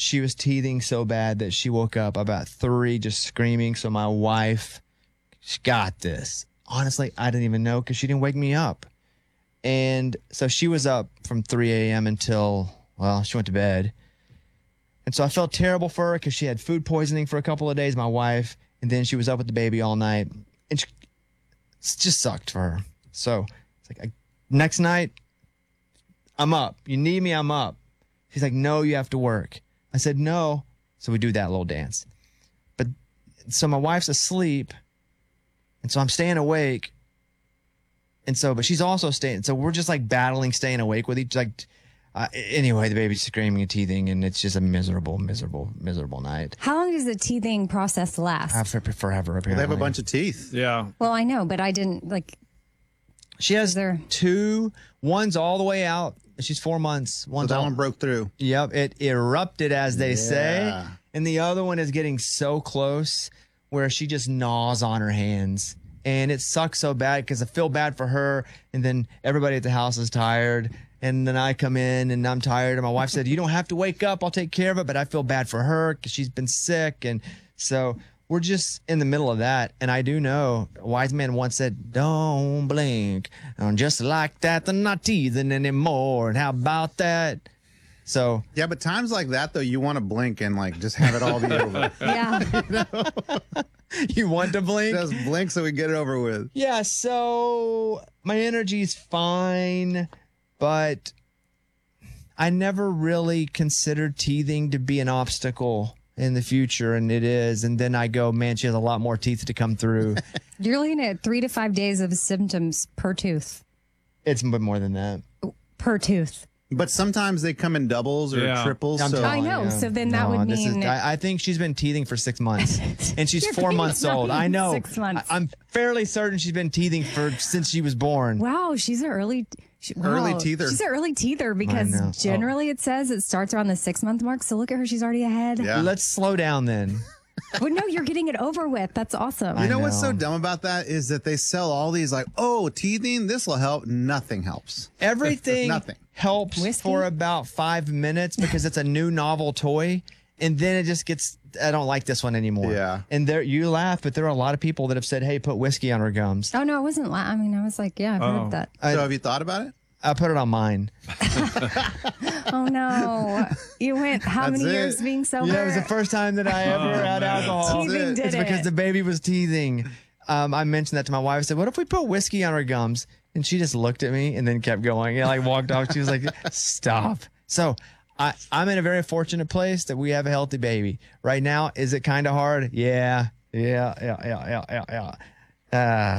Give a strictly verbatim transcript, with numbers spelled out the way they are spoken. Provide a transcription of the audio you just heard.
she was teething so bad that she woke up about three just screaming. So my wife, she got this. Honestly, I didn't even know because she didn't wake me up. And so she was up from three a.m. until, well, she went to bed. And so I felt terrible for her because she had food poisoning for a couple of days, my wife. And then she was up with the baby all night. And she, it just sucked for her. So it's like, I, next night, I'm up. You need me, I'm up. She's like, no, you have to work. I said, no. So we do that little dance. But so my wife's asleep. And so I'm staying awake. And so, but she's also staying. So we're just like battling, staying awake with each, like, uh, anyway, the baby's screaming and teething, and it's just a miserable, miserable, miserable night. How long does the teething process last? Uh, for, forever, apparently. Well, they have a bunch of teeth. Yeah. Well, I know, but I didn't, like... She has there... two. One's all the way out. She's four months. One's so that all, one broke through. Yep, it erupted, as they yeah. say. And the other one is getting so close where she just gnaws on her hands. And it sucks so bad because I feel bad for her. And then everybody at the house is tired. And then I come in and I'm tired. And my wife said, you don't have to wake up. I'll take care of it. But I feel bad for her because she's been sick. And so we're just in the middle of that. And I do know a wise man once said, don't blink. And just like that, they're not teething anymore. And how about that? So yeah, but times like that, though, you want to blink and like just have it all be over. Yeah. You know? You want to blink? Just blink so we get it over with. Yeah, so my energy's fine, but I never really considered teething to be an obstacle in the future, and it is. And then I go, man, she has a lot more teeth to come through. You're looking at three to five days of symptoms per tooth. It's more than that. Per tooth. But sometimes they come in doubles or Yeah. triples. I'm So I know. So then that would this mean- is, I, I think she's been teething for six months, and she's Your four months baby's not old. I even know. six months. I, I'm fairly certain she's been teething for since she was born. Wow, she's an early... She, Early wow, teether. She's an early teether because know. generally it says it starts around the six month mark. So look at her. She's already ahead. Yeah. Let's slow down then. Well, no, you're getting it over with. That's awesome. You know, I what's so know. dumb about that is that they sell all these like, oh, teething, this will help. Nothing helps. Everything Nothing. helps Whiskey? for about five minutes because it's a new novel toy, and then it just gets. I don't like this one anymore. Yeah. And there, you laugh, but there are a lot of people that have said, "Hey, put whiskey on her gums." Oh, no, I wasn't. La- I mean, I was like, yeah, I've heard Oh. of that. I- so have you thought about it? I put it on mine. Oh, no. You went how That's many it. years being sober? Yeah, it was the first time that I ever Oh, had man. alcohol. Teething it. did It's it. because the baby was teething. Um, I mentioned that to my wife. I said, "What if we put whiskey on her gums?" And she just looked at me and then kept going. And like walked off. She was like, "Stop." So I, I'm in a very fortunate place that we have a healthy baby. Right now, is it kind of hard? Yeah, yeah, yeah, yeah, yeah, yeah, yeah. Uh,